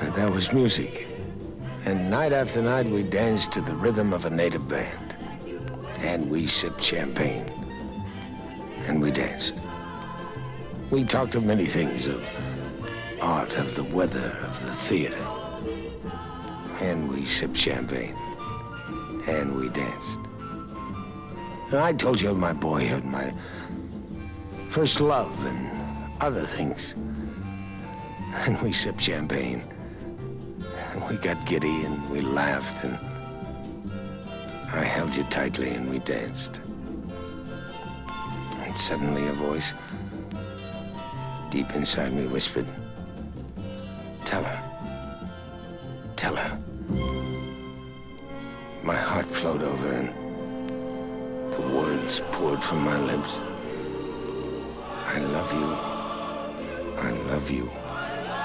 And that was music. And night after night, we danced to the rhythm of a native band. And we sipped champagne. And we danced. We talked of many things, of art, of the weather, of the theater. And we sipped champagne. And we danced. And I told you of my boyhood, my first love, and other things. And we sipped champagne. And we got giddy, and we laughed, and I held you tightly, and we danced. And suddenly a voice deep inside me whispered, "Tell her. Tell her." My heart flowed over, and the words poured from my lips. I love you. I love you.